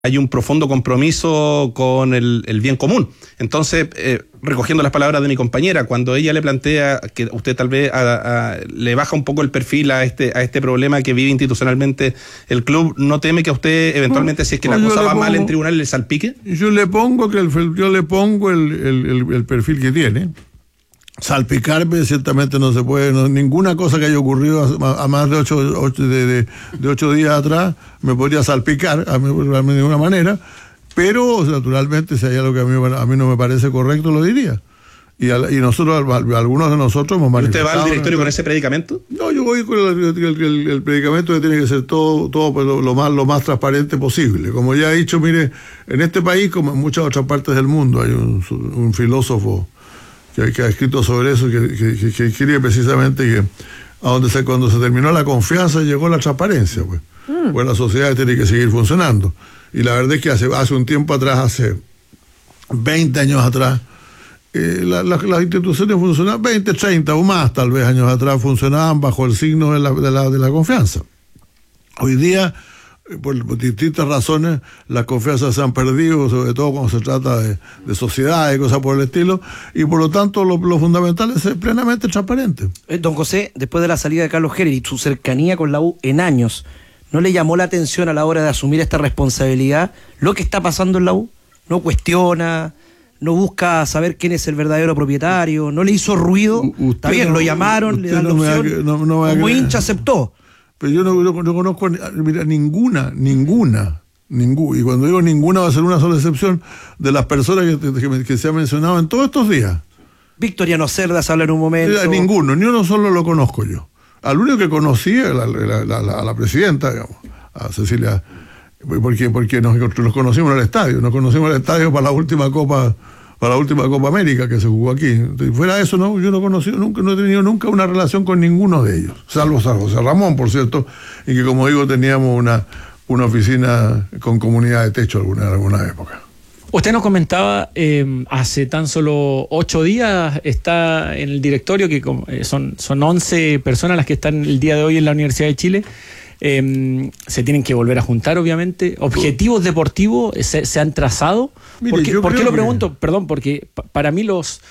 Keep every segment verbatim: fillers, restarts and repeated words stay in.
hay un profundo compromiso con el, el bien común. Entonces, eh, recogiendo las palabras de mi compañera, cuando ella le plantea que usted tal vez a, a, le baja un poco el perfil a este a este problema que vive institucionalmente el club, ¿no teme que a usted eventualmente, no, si es que la cosa va pongo, mal en tribunal, le salpique? Yo le pongo que el, yo le pongo el, el, el, el perfil que tiene. Salpicarme ciertamente no se puede, no, ninguna cosa que haya ocurrido a, a más de ocho, ocho, de, de, de ocho días atrás me podría salpicar a mí, de ninguna manera, pero naturalmente si hay algo que a mí, a mí no me parece correcto lo diría. Y, a, y nosotros, algunos de nosotros hemos manifestado. ¿Usted va al directorio con ese predicamento? No, yo voy con el, el, el, el predicamento que tiene que ser todo, todo pues, lo, lo, más, lo más transparente posible. Como ya he dicho, mire, en este país, como en muchas otras partes del mundo, hay un, un filósofo Que, que ha escrito sobre eso, que, que, que quería precisamente que a donde se, cuando se terminó la confianza llegó la transparencia, pues. Mm. Pues la sociedad tiene que seguir funcionando. Y la verdad es que hace, hace un tiempo atrás, hace veinte años atrás, eh, la, la, las instituciones funcionaban, veinte, treinta o más tal vez años atrás, funcionaban bajo el signo de la, de la, de la confianza. Hoy día, por distintas razones, las confianzas se han perdido, sobre todo cuando se trata de, de sociedades y cosas por el estilo, y por lo tanto lo, lo fundamental es ser plenamente transparente. Eh, don José, después de la salida de Carlos Heller y su cercanía con la U en años, ¿no le llamó la atención a la hora de asumir esta responsabilidad lo que está pasando en la U? ¿No cuestiona, no busca saber quién es el verdadero propietario, no le hizo ruido? U- Está bien, no, lo llamaron, le dan no la opción, que, no, no como hincha aceptó. Pero yo no, no, no conozco, mira, ninguna, ninguna, ninguna, y cuando digo ninguna va a ser una sola excepción, de las personas que, que, que se ha mencionado en todos estos días. Victoriano Cerdas habla en un momento. Mira, ninguno, ni uno solo lo conozco yo. Al único que conocí a la, la, la, la, a la presidenta, digamos, a Cecilia, porque, porque nos, nos conocimos en el estadio, nos conocimos en el estadio para la última Copa, para la última Copa América que se jugó aquí. Fuera de eso, no, yo no he conocido nunca, no he tenido nunca una relación con ninguno de ellos, salvo San José Ramón, por cierto, y que como digo teníamos una, una oficina con comunidad de techo alguna, en alguna época. Usted nos comentaba, eh, hace tan solo ocho días está en el directorio, que eh, son, son once personas las que están el día de hoy en la Universidad de Chile. Eh, se tienen que volver a juntar, obviamente. ¿Objetivos deportivos se, se han trazado? Mire, ¿Por qué, ¿por qué lo pregunto? Que... Perdón, porque pa- para mí los...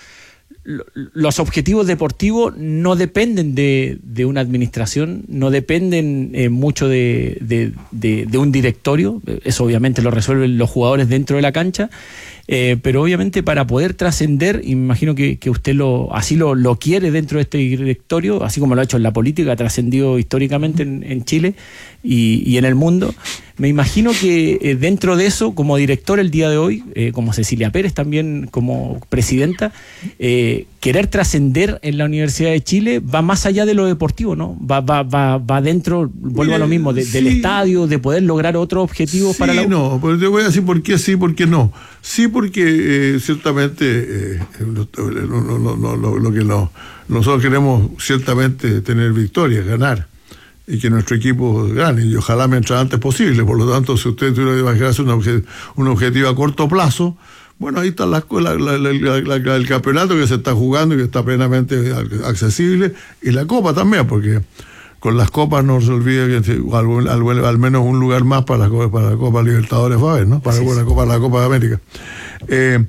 los objetivos deportivos no dependen de, de una administración, no dependen eh, mucho de, de, de, de un directorio. Eso obviamente lo resuelven los jugadores dentro de la cancha, eh, pero obviamente para poder trascender, y me imagino que, que usted lo así lo, lo quiere dentro de este directorio, así como lo ha hecho en la política, ha trascendido históricamente en, en Chile y, y en el mundo. Me imagino que eh, dentro de eso, como director el día de hoy, eh, como Cecilia Pérez también como presidenta, eh, querer trascender en la Universidad de Chile va más allá de lo deportivo, ¿no? Va va va va dentro, vuelvo Mire, a lo mismo, de, sí, del estadio, de poder lograr otros objetivos, sí, para la U. No, pero te voy a decir por qué sí, por qué no. Sí, porque eh, ciertamente eh, lo, lo, lo, lo, lo, lo que lo, nosotros queremos ciertamente tener victorias, ganar, y que nuestro equipo gane, y ojalá mientras antes posible. Por lo tanto, si usted tuviera que imaginarse un, obje, un objetivo a corto plazo, bueno, ahí está la, la, la, la, la, la, el campeonato que se está jugando y que está plenamente accesible, y la Copa también, porque con las Copas no se olvide que al, al, al menos un lugar más para la, para la Copa Libertadores va a haber, ¿no? Para sí, la Copa, la Copa de América. Eh,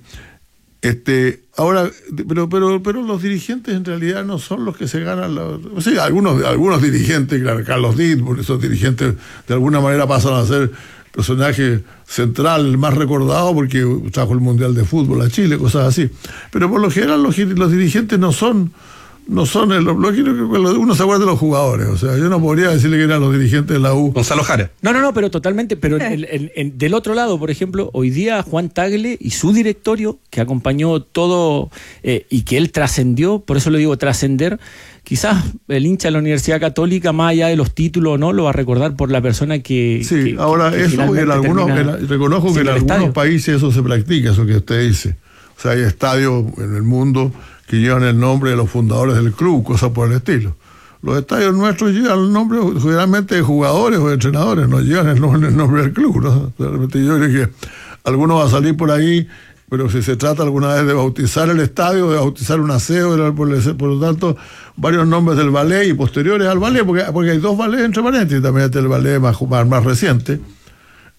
Este, ahora, pero, pero, pero los dirigentes en realidad no son los que se ganan la, o sea, algunos, algunos dirigentes, claro, Carlos Ditt, porque esos dirigentes de alguna manera pasan a ser personaje central, el más recordado porque trajo el Mundial de Fútbol a Chile, cosas así. Pero por lo general los, los dirigentes no son, no son el, lo, lo, uno se acuerda de los jugadores, o sea, yo no podría decirle que eran los dirigentes de la U. Gonzalo Jara. No, no, no, pero totalmente, pero el, el, el, del otro lado, por ejemplo, hoy día Juan Tagle y su directorio, que acompañó todo eh, y que él trascendió, por eso lo digo trascender, quizás el hincha de la Universidad Católica, más allá de los títulos, no lo va a recordar por la persona que... Sí, que, ahora que eso, en algunos, en, reconozco que en algunos estadio. países eso se practica, eso que usted dice. O sea, hay estadios en el mundo que llevan el nombre de los fundadores del club, cosas por el estilo. Los estadios nuestros llevan el nombre generalmente de jugadores o de entrenadores, no llevan el nombre, el nombre del club, ¿no? Realmente yo creo que alguno va a salir por ahí, pero si se trata alguna vez de bautizar el estadio, de bautizar un aseo, por, por lo tanto, varios nombres del ballet y posteriores al ballet, porque, porque hay dos ballets entre paréntesis, también está el ballet más, más, más reciente,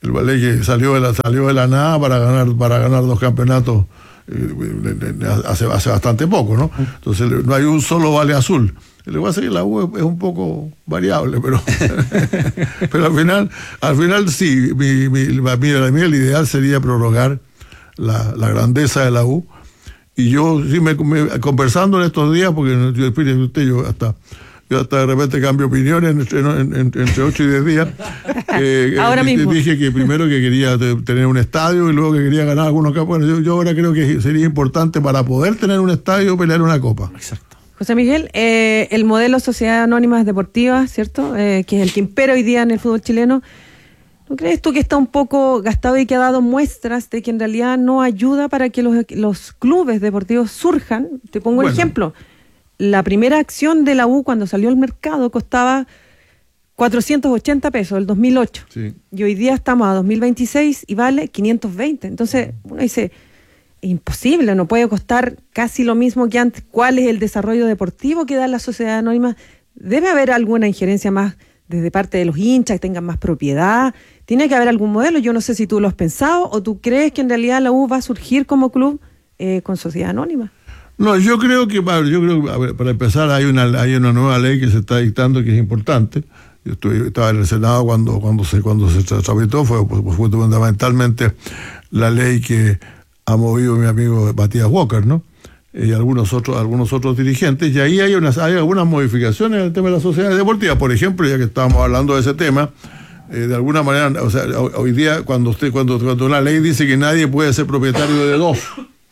el Valle que salió de la, salió de la nada para ganar, para ganar dos campeonatos eh, hace, hace bastante poco, ¿no? Entonces no hay un solo Valle Azul. Lo que pasa es que la U es un poco variable, pero, pero al final, al final sí, mi, mi, mi, el ideal sería prorrogar la, la grandeza de la U. Y yo sí me, me conversando en estos días, porque yo, usted, yo hasta yo hasta de repente cambio opiniones entre, en, en, entre ocho y diez días. Eh, ahora eh, mismo. Dije que primero que quería tener un estadio y luego que quería ganar algunos campos. Bueno, yo, yo ahora creo que sería importante para poder tener un estadio pelear una copa. Exacto. José Miguel, eh, el modelo Sociedad Anónimas Deportivas, ¿cierto? Eh, que es el que impera hoy día en el fútbol chileno. ¿No crees tú que está un poco gastado y que ha dado muestras de que en realidad no ayuda para que los, los clubes deportivos surjan? Te pongo Bueno. un ejemplo. La primera acción de la U cuando salió al mercado costaba cuatrocientos ochenta pesos, el dos mil ocho. Sí. Y hoy día estamos a dos mil veintiséis y vale quinientos veinte. Entonces uno dice... imposible, no puede costar casi lo mismo que antes. ¿Cuál es el desarrollo deportivo que da la sociedad anónima? Debe haber alguna injerencia más desde parte de los hinchas, que tengan más propiedad. Tiene que haber algún modelo. Yo no sé si tú lo has pensado o tú crees que en realidad la U va a surgir como club eh, con sociedad anónima. No, yo creo que, yo creo que a ver, para empezar hay una hay una nueva ley que se está dictando que es importante. Yo estuve, estaba en el Senado cuando cuando se cuando se tramitó, fue, fue fundamentalmente la ley que ha movido mi amigo Matías Walker, ¿no? Y algunos otros, algunos otros dirigentes, y ahí hay unas, hay algunas modificaciones en el tema de las sociedades deportivas. Por ejemplo, ya que estábamos hablando de ese tema, eh, de alguna manera, o sea, hoy día cuando usted, cuando, cuando una ley dice que nadie puede ser propietario de dos,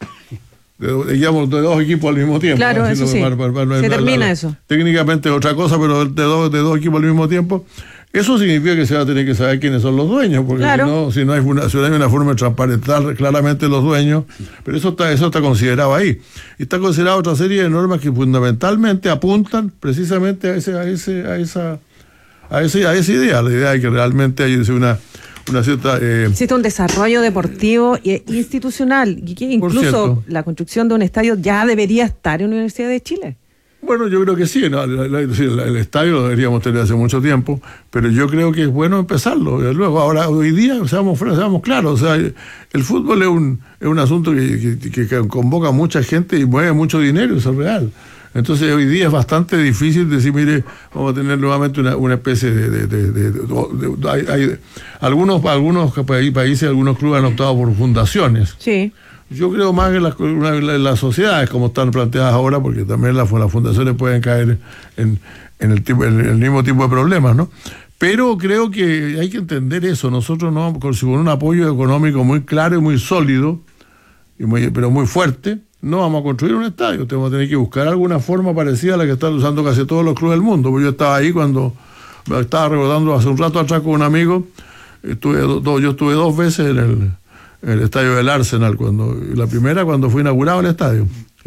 de, digamos, de dos equipos al mismo tiempo. Claro, ¿no? eso Si sí. no, para, para, para, Se la, termina la, eso. Técnicamente es otra cosa, pero de dos, de dos equipos al mismo tiempo. Eso significa que se va a tener que saber quiénes son los dueños, porque Claro. si no, si no hay una, si no hay una forma de transparentar claramente los dueños, pero eso está, eso está considerado ahí. Y está considerado otra serie de normas que fundamentalmente apuntan precisamente a ese, a ese, a esa, a ese, a esa idea, la idea de que realmente hay una, una cierta eh, Existe un desarrollo deportivo e institucional y que incluso cierto. la construcción de un estadio ya debería estar en la Universidad de Chile. Bueno, yo creo que sí, ¿no? la, la, sí, el, el estadio lo deberíamos tener hace mucho tiempo, pero yo creo que es bueno empezarlo. Luego, ahora, hoy día, seamos, seamos claros, o sea, el fútbol es un, es un asunto que, que, que convoca a mucha gente y mueve mucho dinero, eso es real. Entonces, hoy día es bastante difícil decir, mire, vamos a tener nuevamente una, una especie de... de, de, de, de, de, de hay, hay, algunos, algunos países, algunos clubes han optado por fundaciones. Sí. Yo creo más en las, en las sociedades como están planteadas ahora, porque también las, las fundaciones pueden caer en, en, el tipo, en el mismo tipo de problemas, ¿no? Pero creo que hay que entender eso. Nosotros no con, con un apoyo económico muy claro y muy sólido, y muy, pero muy fuerte, no vamos a construir un estadio. Tenemos que tener que buscar alguna forma parecida a la que están usando casi todos los clubes del mundo. Porque yo estaba ahí cuando estaba recordando hace un rato atrás con un amigo. Estuve do, yo estuve dos veces en el el estadio del Arsenal, cuando la primera cuando fue inaugurado el estadio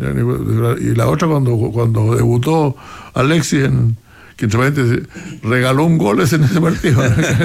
y la otra cuando cuando debutó Alexis, en, que entre regaló un gol en ese partido.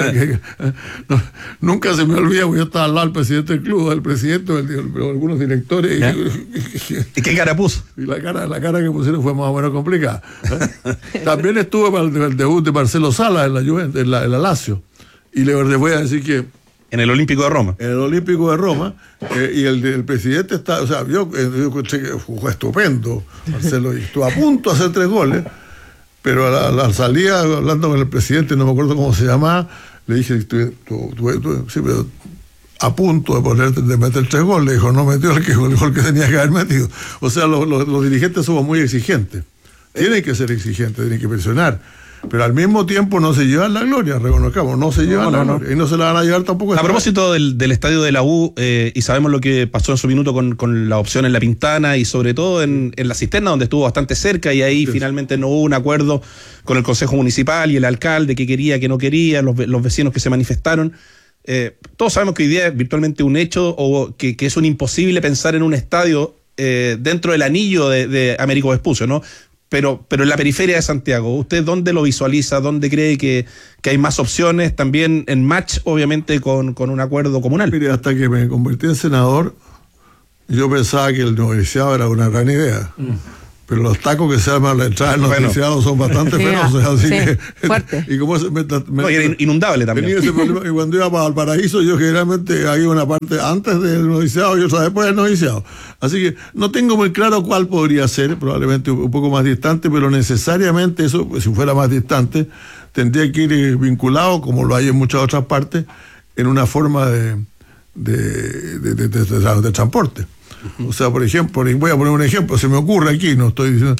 no, nunca se me olvida, porque yo estaba al lado del presidente del club, del presidente, pero algunos directores. ¿Y qué cara puso? Y la cara, la cara que pusieron fue más o menos complicada. También estuve para el, el debut de Marcelo Salas en la Juventus, en la, en la Lazio, y le voy a decir que en el Olímpico de Roma. En el Olímpico de Roma, eh, y el, el presidente está, o sea, yo, yo escuché que fue estupendo, Marcelo, y estuvo a punto de hacer tres goles, pero a la, a la salida, hablando con el presidente, no me acuerdo cómo se llamaba, le dije, tú, tú, tú, tú, sí, pero a punto de, poner, de meter tres goles, le dijo, no metió el, que, el gol que tenía que haber metido. O sea, los, los, los dirigentes somos muy exigentes, tienen que ser exigentes, tienen que presionar. Pero al mismo tiempo no se llevan la gloria, reconozcamos, no se llevan no, la no, gloria. No. Y no se la van a llevar tampoco. A propósito del, del estadio de la U, eh, y sabemos lo que pasó en su minuto con, con la opción en La Pintana y sobre todo en, en La Cisterna, donde estuvo bastante cerca, y ahí sí. Finalmente no hubo un acuerdo con el Consejo Municipal y el alcalde, que quería, que no quería, los, los vecinos que se manifestaron. Eh, todos sabemos que hoy día es virtualmente un hecho, o que, que es un imposible pensar en un estadio eh, dentro del anillo de, de Américo Vespucio, ¿no? Pero, pero en la periferia de Santiago, ¿usted dónde lo visualiza? ¿Dónde cree que, que hay más opciones? También en match, obviamente, con, con un acuerdo comunal. Mire, hasta que me convertí en senador, yo pensaba que el noviciado era una gran idea. Mm. pero los tacos que se arman a la entrada del Bueno. noticiado son bastante Sí, feroces, así sí, que... fuerte. Y como se, me, me- No, y era in- inundable también. tenía ese problema, y cuando iba para Valparaíso, yo generalmente había una parte antes del noviciado y otra después del noviciado. Así que no tengo muy claro cuál podría ser, probablemente un poco más distante, pero necesariamente eso, si fuera más distante, tendría que ir vinculado, como lo hay en muchas otras partes, en una forma de, de, de, de, de- de- de transporte. O sea, por ejemplo, voy a poner un ejemplo, se me ocurre aquí, no estoy diciendo,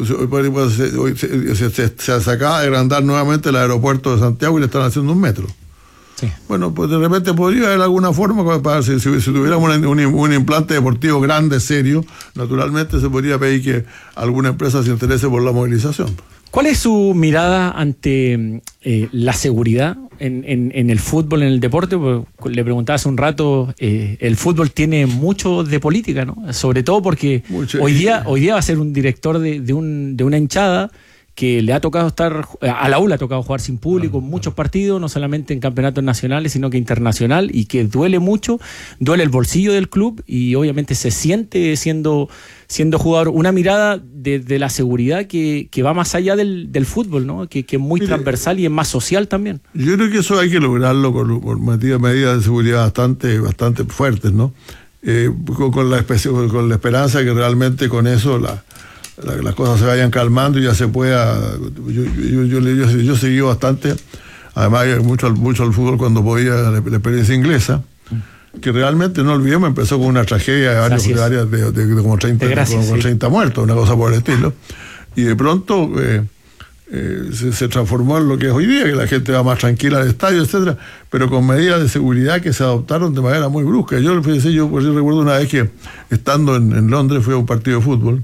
se, se, se, se, se acaba de agrandar nuevamente el aeropuerto de Santiago y le están haciendo un metro. Sí. Bueno, pues de repente podría haber alguna forma para, para si, si, si tuviéramos un, un, un implante deportivo grande, serio, naturalmente se podría pedir que alguna empresa se interese por la movilización. ¿Cuál es su mirada ante eh, la seguridad en, en, en el fútbol, en el deporte? Porque le preguntaba hace un rato, eh, el fútbol tiene mucho de política, ¿no? Sobre todo porque Mucho. hoy día hoy día va a ser un director de, de, un, de una hinchada que le ha tocado estar, a la U le ha tocado jugar sin público en muchos partidos, no solamente en campeonatos nacionales, sino que internacional, y que duele mucho, duele el bolsillo del club y obviamente se siente siendo, siendo jugador. Una mirada de, de la seguridad que, que va más allá del, del fútbol, ¿no? Que, que es muy Mire, transversal y es más social también. Yo creo que eso hay que lograrlo con, con medidas, medidas de seguridad bastante, bastante fuertes, ¿no? Eh, con, con, la espe- con la esperanza de que realmente con eso la, la, las cosas se vayan calmando y ya se pueda. Yo, yo, yo, yo, yo, yo seguí bastante, además mucho, mucho al fútbol cuando podía, la, la experiencia inglesa, que realmente, no olvidemos, empezó con una tragedia de varios, de, varias, de, de, de como treinta, De gracias, con, con sí. treinta muertos, una cosa por el estilo, y de pronto eh, eh, se, se transformó en lo que es hoy día, que la gente va más tranquila al estadio, etcétera, pero con medidas de seguridad que se adoptaron de manera muy brusca. Yo, fíjese, yo, pues, yo recuerdo una vez que, estando en, en Londres, fui a un partido de fútbol,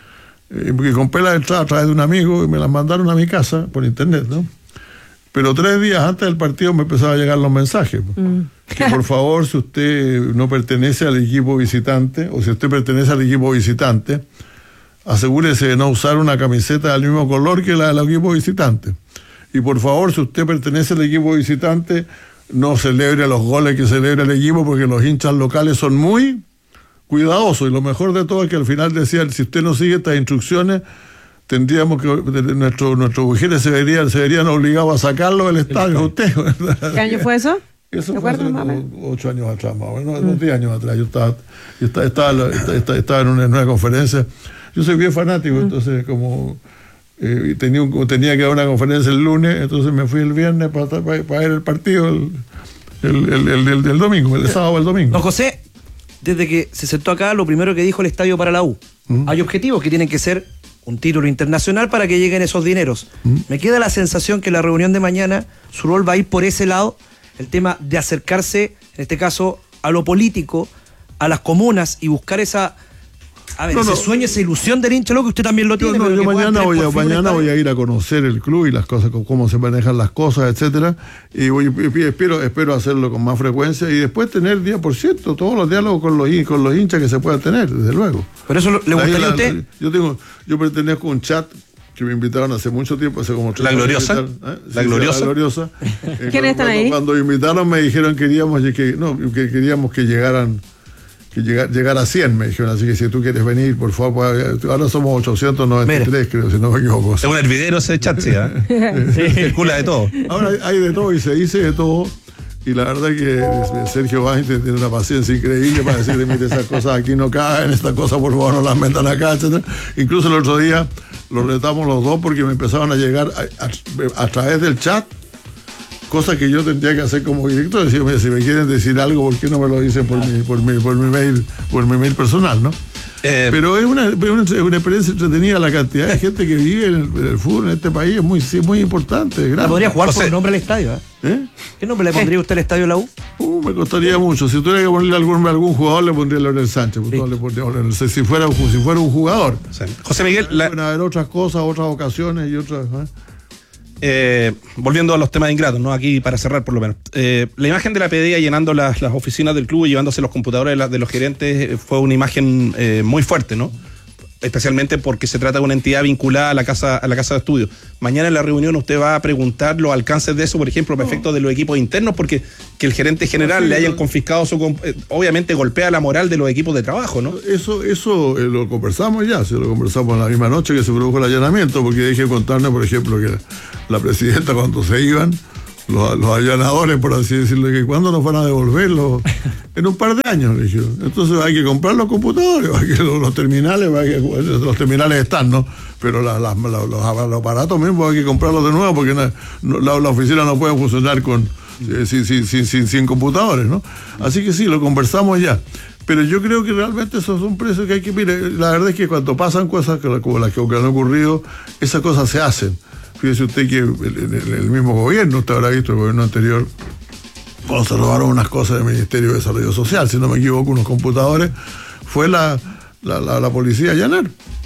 eh, porque compré la entrada a través de un amigo y me las mandaron a mi casa por internet, ¿no? Pero tres días antes del partido me empezaron a llegar los mensajes. Mm. Que por favor, si usted no pertenece al equipo visitante, o si usted pertenece al equipo visitante, asegúrese de no usar una camiseta del mismo color que la del equipo visitante. Y por favor, si usted pertenece al equipo visitante, no celebre los goles que celebra el equipo, porque los hinchas locales son muy cuidadosos. Y lo mejor de todo es que al final decían, si usted no sigue estas instrucciones, tendríamos que, nuestro, nuestros mujeres se verían, se verían obligados a sacarlo del estadio a usted. ¿Qué año fue eso? Eso ¿Te fue hace acuerdas, mamá? como ocho años atrás, más o menos, no, diez años atrás. Yo estaba, yo estaba, estaba, estaba, estaba en, una, en una conferencia. Yo soy bien fanático, entonces como eh, tenía, un, tenía que dar una conferencia el lunes, entonces me fui el viernes para, para, para ver el partido el, el, el, el, el, el domingo, el sábado o el domingo. Don José, desde que se sentó acá, lo primero que dijo el estadio para la U. ¿Mm? Hay objetivos que tienen que ser un título internacional para que lleguen esos dineros. ¿Mm? Me queda la sensación que la reunión de mañana, su rol va a ir por ese lado, el tema de acercarse, en este caso, a lo político, a las comunas y buscar esa, a ver, No, ese no. sueño, esa ilusión del hincha loco que usted también lo Yo, tiene. no, pero yo que puedan mañana, tener voy a, por fin un mañana estadio. voy a ir a conocer el club y las cosas, cómo se manejan las cosas, etcétera, y, voy, y- y espero, espero hacerlo con más frecuencia y después tener diez por ciento todos los diálogos con los, hin- con los hinchas que se puedan tener, desde luego. Pero eso lo- le Ahí gustaría la- a usted. Yo tengo, yo pertenezco a un chat que me invitaron hace mucho tiempo, hace como tres ¿La años me Gloriosa? invitaron, ¿eh? ¿La Sí, Gloriosa? La Gloriosa. Eh, ¿Quiénes están cuando, ahí? Cuando me invitaron me dijeron que queríamos que, no, que queríamos que llegaran que llega- llegar a cien, me dijeron, así que si tú quieres venir, por favor, pues, ahora somos ochocientos noventa y tres, creo, si no me equivoco. Es un hervidero ese chat, sí, ¿eh? Circula de todo. Ahora hay, hay de todo y se dice de todo. Y la verdad que Sergio Báez tiene una paciencia increíble para decirle, mire, esas cosas aquí no caen, estas cosas por favor no las metan acá, etcétera. Incluso el otro día los retamos los dos porque me empezaron a llegar a, a- a través del chat cosas que yo tendría que hacer como director. Decirme, si me quieren decir algo, ¿por qué no me lo dicen por mi, por mi, por mi mail, por mi mail personal, ¿no? Eh, Pero es una, es una, es una experiencia entretenida. La cantidad de gente que vive en el, en el fútbol en este país es muy, sí, muy importante. es La grande. podría jugar por José. el nombre al estadio. ¿eh? ¿Eh? ¿Qué nombre le pondría usted al estadio de la U? Uh, me costaría mucho. Si tuviera que ponerle algún, algún jugador, le pondría Leonel Sánchez. Pues, no le pondría Leonel Sánchez. Si fuera, un ju- si fuera un jugador. sí. José Miguel, la- Pueden haber otras cosas, otras ocasiones y otras. ¿eh? eh, volviendo a los temas ingratos, ¿no? Aquí para cerrar por lo menos. Eh, la imagen de la P D I llenando las, las oficinas del club y llevándose los computadores de, la- de los gerentes eh, fue una imagen eh, muy fuerte, ¿no? especialmente porque se trata de una entidad vinculada a la casa a la casa de estudio. Mañana en la reunión usted va a preguntar los alcances de eso, por ejemplo, para no. efectos de los equipos internos, porque que el gerente general no, sí, le hayan no. confiscado su... Eh, obviamente golpea la moral de los equipos de trabajo, ¿no? Eso eso eh, lo conversamos ya, se lo conversamos la misma noche que se produjo el allanamiento, porque dejé contarle, por ejemplo, que la, la presidenta cuando se iban, los, los allanadores, por así decirlo, que cuándo nos van a devolverlo, en un par de años, le dijeron. Entonces hay que comprar los computadores, hay que los, los terminales, hay que, los terminales están, ¿no? Pero la, la, la, los, los aparatos mismos hay que comprarlos de nuevo, porque no, no, la, la oficina no puede funcionar con eh, sin, sin, sin, sin, sin computadores, ¿no? Así que sí, lo conversamos ya. Pero yo creo que realmente esos son precios que hay que... Mire, la verdad es que cuando pasan cosas como las que han ocurrido, esas cosas se hacen. Fíjese usted que el, el, el mismo gobierno, usted habrá visto el gobierno anterior, cuando se robaron unas cosas del Ministerio de Desarrollo Social, si no me equivoco, unos computadores, fue la, la, la, la policía a allanar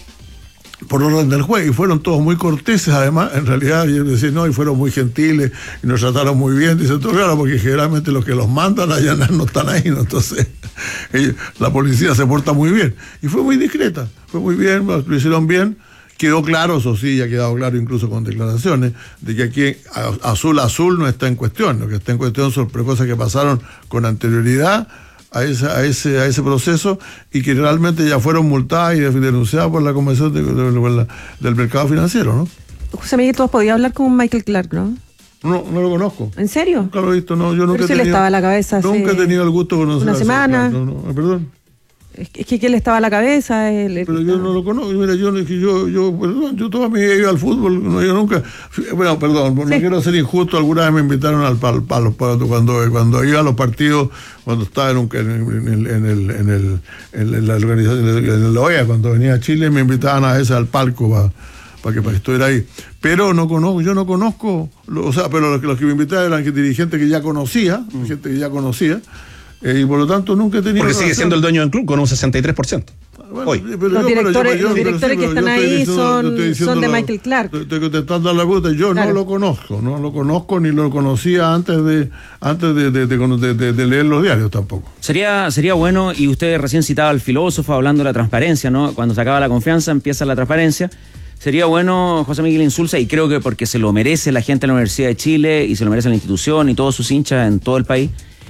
por orden del juez, y fueron todos muy corteses, además, en realidad, y decir, no, y fueron muy gentiles, y nos trataron muy bien, dicen, todo claro, porque generalmente los que los mandan a allanar no están ahí, ¿no? Entonces, ellos, la policía se porta muy bien, y fue muy discreta, fue muy bien, lo hicieron bien. Quedó claro, eso sí, ya ha quedado claro incluso con declaraciones, de que aquí azul azul no está en cuestión. Lo que está en cuestión son cosas que pasaron con anterioridad a ese, a ese, a ese proceso y que realmente ya fueron multadas y denunciadas por la Comisión de, de, de, de, del Mercado Financiero, ¿no? José Miguel, ¿tú has podido hablar con Michael Clark, no? No, no lo conozco. ¿En serio? Nunca lo he visto, no. Yo nunca Pero si he tenido, le estaba a la cabeza hace nunca he tenido el gusto de conocer. Una semana. No, no, perdón. Es que, es que él estaba a la cabeza. Él, pero yo no lo conozco. Mira, yo, yo, yo, perdón, yo toda mi vida he ido al fútbol. No, yo nunca. Bueno, perdón, sí. No quiero ser injusto. Alguna vez me invitaron al palo, palo, palo cuando, cuando iba a los partidos, cuando estaba en, un, en, el, en, el, en, el, en la organización, en la O E A, cuando venía a Chile, me invitaban a veces al palco para para que, para que estuviera ahí. Pero no conozco, yo no conozco, o sea, pero los que, los que me invitaban eran dirigentes que ya conocía, mm. gente que ya conocía. Eh, y por lo tanto nunca he tenido... Porque sigue siendo el dueño del club con un sesenta y tres por ciento. Bueno, hoy. Pero los yo, directores, pero yo, los directores pero sí, que están ahí diciendo, son, son de Michael Clark. Estoy contestando a la pregunta. Yo claro. no lo conozco, no lo conozco ni lo conocía antes de antes de, de, de, de, de, de leer los diarios tampoco. Sería sería bueno, y usted recién citaba al filósofo hablando de la transparencia, ¿no? Cuando se acaba la confianza empieza la transparencia. Sería bueno, José Miguel Insulza, y creo que porque se lo merece la gente de la Universidad de Chile y se lo merece la institución y todos sus hinchas en todo el país,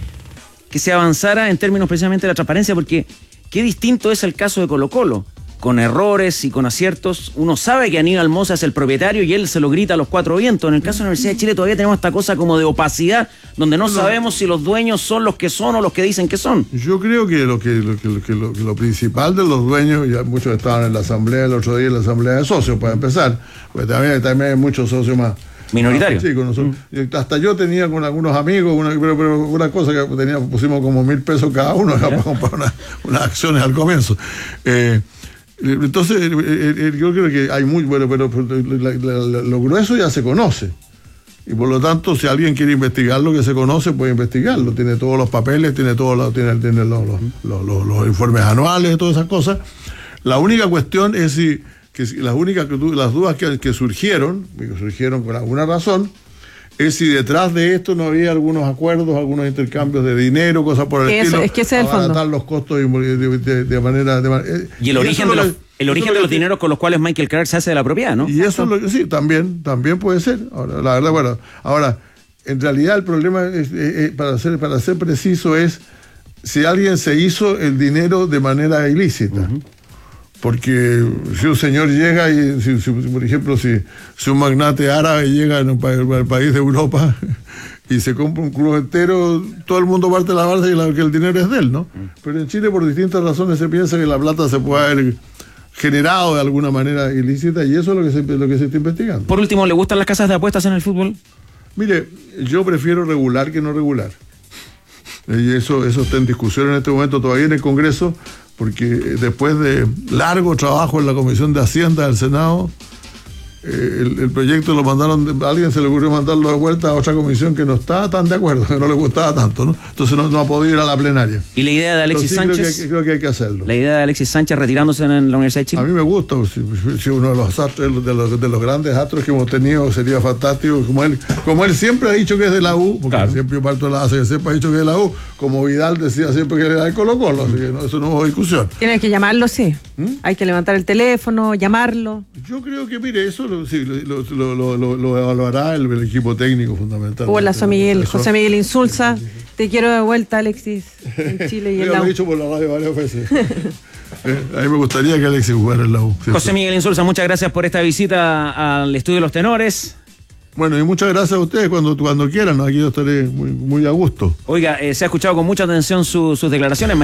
que se avanzara en términos precisamente de la transparencia, porque qué distinto es el caso de Colo-Colo. Con errores y con aciertos, uno sabe que Aníbal Mosa es el propietario y él se lo grita a los cuatro vientos. En el caso de la Universidad de Chile todavía tenemos esta cosa como de opacidad, donde no, no sabemos si los dueños son los que son o los que dicen que son. Yo creo que lo que lo, que, lo, que lo, que lo principal de los dueños, ya muchos estaban en la asamblea el otro día, en la asamblea de socios, para empezar, porque también, también hay muchos socios más minoritario. Sí, con nosotros. Mm. Hasta yo tenía con algunos amigos, una, pero, pero una cosa que tenía, pusimos como mil pesos cada uno para comprar una, unas acciones al comienzo. Eh, entonces, eh, eh, yo creo que hay muy bueno, pero, pero la, la, la, lo grueso ya se conoce. Y por lo tanto, si alguien quiere investigar lo que se conoce, puede investigarlo. Tiene todos los papeles, tiene todos los, tiene, tiene los, los, los, los, los informes anuales, todas esas cosas. La única cuestión es si que las únicas las dudas que, que surgieron, que surgieron por alguna razón, es si detrás de esto no había algunos acuerdos, algunos intercambios de dinero, cosas por el eso, estilo, es que ese es el fondo. Abaratar los costos de, de, de, de manera... De, y el y origen, de los, el origen de los que, dineros con los cuales Michael Clark se hace de la propiedad, ¿no? Y eso es lo que sí, también, también puede ser. Ahora, la verdad, bueno, ahora, en realidad el problema, es, es, para, ser, para ser preciso, es si alguien se hizo el dinero de manera ilícita. Uh-huh. Porque si un señor llega y, si, si, por ejemplo, si, si un magnate árabe llega en un pa- el país de Europa y se compra un club entero, todo el mundo parte la balsa y la, que el dinero es de él, ¿no? Pero en Chile, por distintas razones, se piensa que la plata se puede haber generado de alguna manera ilícita y eso es lo que se, lo que se está investigando. Por último, ¿le gustan las casas de apuestas en el fútbol? Mire, yo prefiero regular que no regular. Y eso, eso está en discusión en este momento todavía en el Congreso, porque después de largo trabajo en la Comisión de Hacienda del Senado, eh, el, el proyecto lo mandaron, a alguien se le ocurrió mandarlo de vuelta a otra comisión que no estaba tan de acuerdo, que no le gustaba tanto, ¿no? Entonces no, no ha podido ir a la plenaria. ¿Y la idea de Alexis Pero sí, Sánchez? Creo que, creo que hay que hacerlo. La idea de Alexis Sánchez retirándose en la Universidad de Chile. A mí me gusta, si, si uno de los, astros, de, los, de los grandes astros que hemos tenido sería fantástico, como él, como él siempre ha dicho que es de la U, porque claro. siempre yo parto de la A C, siempre ha dicho que es de la U, como Vidal decía siempre que era de Colo Colo, así que no, eso no hubo discusión. Tienes que llamarlo, sí. ¿Mm? Hay que levantar el teléfono, llamarlo. Yo creo que, mire, eso lo, sí, lo, lo, lo, lo, lo evaluará el, el equipo técnico fundamental. Hola, José Miguel, José Miguel Insulza, te quiero de vuelta, Alexis, en Chile y en la U. Lo he dicho por la radio varias veces. eh, a mí me gustaría que Alexis jugara en la U. ¿Cierto? José Miguel Insulza, muchas gracias por esta visita al Estudio de los Tenores. Bueno, y muchas gracias a ustedes cuando, cuando quieran, ¿no? Aquí yo estaré muy, muy a gusto. Oiga, eh, se ha escuchado con mucha atención su, sus declaraciones.